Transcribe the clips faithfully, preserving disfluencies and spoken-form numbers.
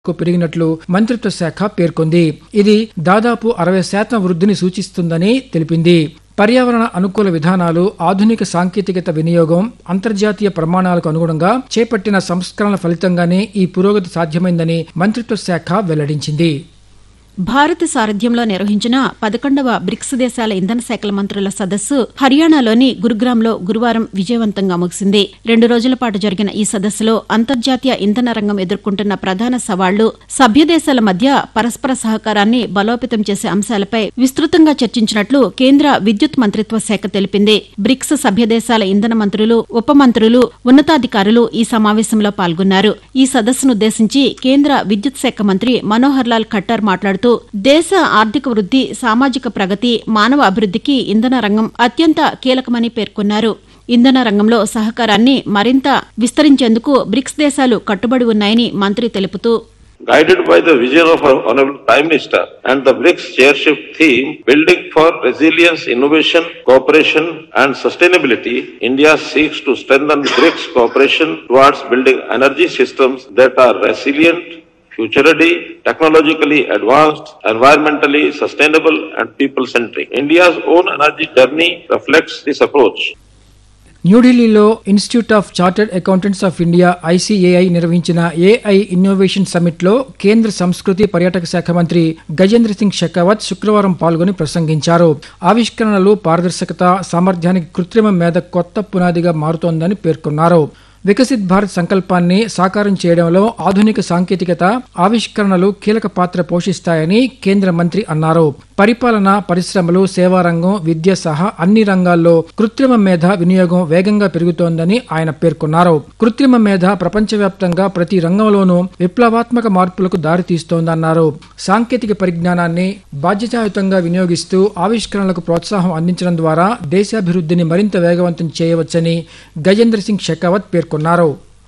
పెరిగినట్లు మంత్రిత్వ శాఖ పేర్కొంది. ఇది దాదాపు అరవై శాతం వృద్ధిని సూచిస్తుందని తెలిపింది. పర్యావరణ అనుకూల విధానాలు, ఆధునిక సాంకేతికత వినియోగం, అంతర్జాతీయ ప్రమాణాలకు అనుగుణంగా చేపట్టిన సంస్కరణల ఫలితంగానే ఈ పురోగతి సాధ్యమైందని మంత్రిత్వ శాఖ వెల్లడించింది. భారత్ సారథ్యంలో నిర్వహించిన పదకొండవ బ్రిక్స్ దేశాల ఇంధన శాఖల మంత్రుల సదస్సు హర్యానాలోని గురుగ్రామ్లో గురువారం విజయవంతంగా ముగిసింది. రెండు రోజుల పాటు జరిగిన ఈ సదస్సులో అంతర్జాతీయ ఇంధన రంగం ఎదుర్కొంటున్న ప్రధాన సవాళ్లు, సభ్య దేశాల మధ్య పరస్పర సహకారాన్ని బలోపేతం చేసే అంశాలపై విస్తృతంగా చర్చించినట్లు కేంద్ర విద్యుత్ మంత్రిత్వ శాఖ తెలిపింది. బ్రిక్స్ సభ్య దేశాల ఇంధన మంత్రులు, ఉప మంత్రులు, ఉన్నతాధికారులు ఈ సమావేశంలో పాల్గొన్నారు. ఈ సదస్సునుద్దేశించి కేంద్ర విద్యుత్ శాఖ మంత్రి మనోహర్ లాల్ ఖట్టర్ మాట్లాడుతూ దేశ ఆర్థిక వృద్ధి, సామాజిక ప్రగతి, మానవ అభివృద్ధికి ఇంధన రంగం అత్యంత కీలకమని పేర్కొన్నారు. ఇంధన రంగంలో సహకారాన్ని మరింత విస్తరించేందుకు బ్రిక్స్ దేశాలు కట్టుబడి ఉన్నాయని మంత్రి తెలుపుతూ, Guided by the vision of our Honorable Prime Minister and the BRICS chairship theme, Building for Resilience, Innovation, Cooperation and Sustainability, India seeks to strengthen BRICS cooperation towards building energy systems that are resilient, future-ready, technologically advanced, environmentally sustainable and people-centric. India's own energy journey reflects this approach. న్యూఢిల్లీలో institute of chartered accountants of India ICAI నిర్వహించిన AI innovation summit లో కేంద్ర సంస్కృతి పర్యాటక శాఖ మంత్రి గజేంద్ర సింగ్ షెకావత్ శుక్రవారం పాల్గొని ప్రసంగించారు. ఆవిష్కరణలు, పారదర్శకత, సామర్థ్యానికి కృత్రిమ మేధ కొత్త పునాదిగా మారుతోందని పేర్కొన్నారు. వికసిత్ భారత్ సంకల్పాన్ని సాకారం చేయడంలో ఆధునిక సాంకేతికత, ఆవిష్కరణలు కీలక పాత్ర పోషిస్తాయని కేంద్ర మంత్రి అన్నారు. పరిపాలన, పరిశ్రమలు, సేవారంగం, విద్య సహా అన్ని రంగాల్లో కృత్రిమ మేధ వినియోగం వేగంగా పెరుగుతోందని ఆయన పేర్కొన్నారు. కృత్రిమ మేధ ప్రపంచవ్యాప్తంగా ప్రతి రంగంలోనూ విప్లవాత్మక మార్పులకు దారితీస్తోందన్నారు. సాంకేతిక పరిజ్ఞానాన్ని బాధ్యతాయుతంగా వినియోగిస్తూ ఆవిష్కరణలకు ప్రోత్సాహం అందించడం ద్వారా దేశాభివృద్ధిని మరింత వేగవంతం చేయవచ్చని గజేంద్ర సింగ్ షెకావత్ పేర్కొన్నారు.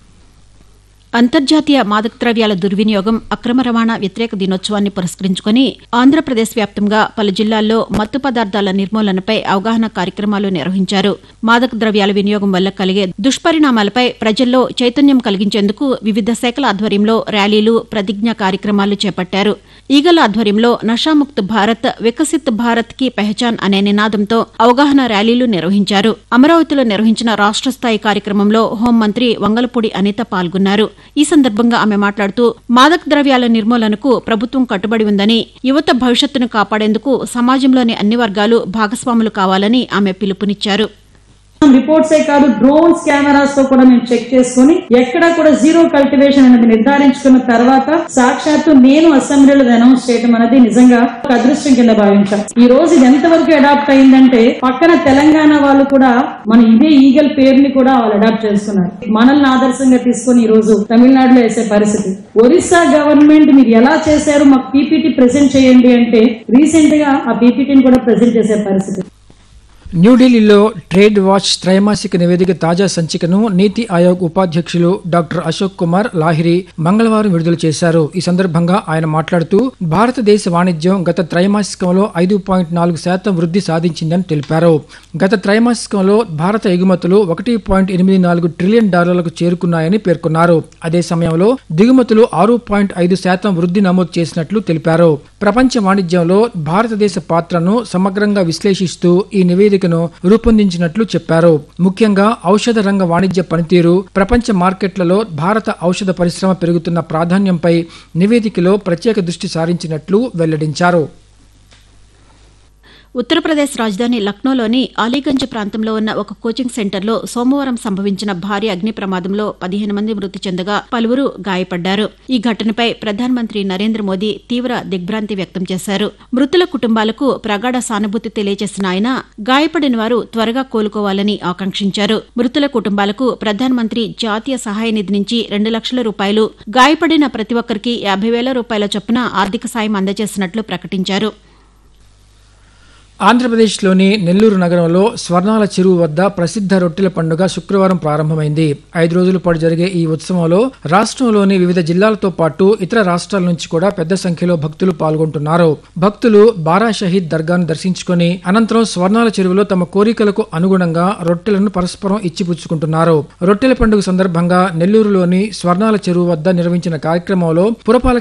అంతర్జాతీయ మాదక ద్రవ్యాల దుర్వినియోగం, అక్రమ రవాణా వ్యతిరేక దినోత్సవాన్ని పురస్కరించుకుని ఆంధ్రప్రదేశ్ వ్యాప్తంగా పలు జిల్లాల్లో మత్తు పదార్థాల నిర్మూలనపై అవగాహన కార్యక్రమాలు నిర్వహించారు. మాదక ద్రవ్యాల వినియోగం వల్ల కలిగే దుష్పరిణామాలపై ప్రజల్లో చైతన్యం కలిగించేందుకు వివిధ శాఖల ఆధ్వర్యంలో ర్యాలీలు, ప్రతిజ్ఞా కార్యక్రమాలు చేపట్టారు. ఈగల ఆధ్వర్యంలో నషాముక్త్ భారత్, వికసిత్ భారత్ కి పెహచాన్ అనే నినాదంతో అవగాహన ర్యాలీలు నిర్వహించారు. అమరావతిలో నిర్వహించిన రాష్ట్ర స్థాయి కార్యక్రమంలో హోంమంత్రి వంగలపూడి అనిత పాల్గొన్నారు. ఈ సందర్భంగా ఆమె మాట్లాడుతూ, మాదక ద్రవ్యాల నిర్మూలనకు ప్రభుత్వం కట్టుబడి ఉందని, యువత భవిష్యత్తును కాపాడేందుకు సమాజంలోని అన్ని వర్గాలు భాగస్వాములు కావాలని ఆమె పిలుపునిచ్చారు. రిపోర్ట్సే కాదు, డ్రోన్స్, కెమెరాస్ తో కూడా మేము చెక్ చేసుకుని ఎక్కడా కూడా జీరో కల్టివేషన్ అనేది నిర్ధారించుకున్న తర్వాత సాక్షాత్తు నేను అసెంబ్లీలో అనౌన్స్ చేయడం అనేది నిజంగా ఒక అదృష్టం కింద భావించాం. ఈ రోజు ఇది ఎంతవరకు అడాప్ట్ అయిందంటే పక్కన తెలంగాణ వాళ్ళు కూడా మన ఇదే ఈగల్ పేరుని కూడా వాళ్ళు అడాప్ట్ చేస్తున్నారు. మనల్ని ఆదర్శంగా తీసుకుని ఈ రోజు తమిళనాడులో వేసే పరిస్థితి. ఒరిస్సా గవర్నమెంట్ మీరు ఎలా చేశారు, మాకు పీపీటీ ప్రెజెంట్ చేయండి అంటే రీసెంట్ గా ఆ పీపీటీని కూడా ప్రెజెంట్ చేసే పరిస్థితి. న్యూఢిల్లీలో ట్రేడ్ వాచ్ త్రైమాసిక నివేదిక తాజా సంచికను నీతి ఆయోగ్ ఉపాధ్యక్షులు డాక్టర్ అశోక్ కుమార్ లాహిరి మంగళవారం విడుదల చేశారు. ఈ సందర్భంగా ఆయన మాట్లాడుతూ, భారతదేశ వాణిజ్యం గత త్రైమాసికంలో ఐదు పాయింట్ నాలుగు శాతం వృద్ధి సాధించిందని తెలిపారు. గత త్రైమాసికంలో భారత ఎగుమతులు ఒకటి పాయింట్ ఎనిమిది నాలుగు ట్రిలియన్ డాలర్లకు చేరుకున్నాయని పేర్కొన్నారు. అదే సమయంలో దిగుమతులు ఆరు పాయింట్ ఐదు శాతం వృద్ధి నమోదు చేసినట్లు తెలిపారు. ప్రపంచ వాణిజ్యంలో భారతదేశ పాత్రను సమగ్రంగా విశ్లేషిస్తూ ఈ నివేదిక రూపొందించినట్లు చెప్పారు. ముఖ్యంగా ఔషధ రంగ వాణిజ్య పనితీరు, ప్రపంచ మార్కెట్లలో భారత ఔషధ పరిశ్రమ పెరుగుతున్న ప్రాధాన్యంపై నివేదికలో ప్రత్యేక దృష్టి సారించినట్లు వెల్లడించారు. ఉత్తరప్రదేశ్ రాజధాని లక్నోలోని అలీగంజ్ ప్రాంతంలో ఉన్న ఒక కోచింగ్ సెంటర్లో సోమవారం సంభవించిన భారీ అగ్ని ప్రమాదంలో పదిహేను మంది మృతి చెందగా పలువురు గాయపడ్డారు. ఈ ఘటనపై ప్రధానమంత్రి నరేంద్ర మోదీ తీవ్ర దిగ్భ్రాంతి వ్యక్తం చేశారు. మృతుల కుటుంబాలకు ప్రగాఢ సానుభూతి తెలియజేసిన ఆయన గాయపడిన వారు త్వరగా కోలుకోవాలని ఆకాంక్షించారు. మృతుల కుటుంబాలకు ప్రధానమంత్రి జాతీయ సహాయ నిధి నుంచి రెండు లక్షల రూపాయలు, గాయపడిన ప్రతి ఒక్కరికి యాభై వేల రూపాయల చొప్పున ఆర్థిక సాయం అందజేసినట్లు ప్రకటించారు. ఆంధ్రప్రదేశ్లోని నెల్లూరు నగరంలో స్వర్ణాల చెరువు వద్ద ప్రసిద్ధ రొట్టెల పండుగ శుక్రవారం ప్రారంభమైంది. ఐదు రోజుల పాటు జరిగే ఈ ఉత్సవంలో రాష్ట్రంలోని వివిధ జిల్లాలతో పాటు ఇతర రాష్ట్రాల నుంచి కూడా పెద్ద సంఖ్యలో భక్తులు పాల్గొంటున్నారు. భక్తులు బారా షహీద్ దర్గాను దర్శించుకుని అనంతరం స్వర్ణాల చెరువులో తమ కోరికలకు అనుగుణంగా రొట్టెలను పరస్పరం ఇచ్చిపుచ్చుకుంటున్నారు. రొట్టెల పండుగ సందర్భంగా నెల్లూరులోని స్వర్ణాల చెరువు వద్ద నిర్వహించిన కార్యక్రమంలో పురపాలక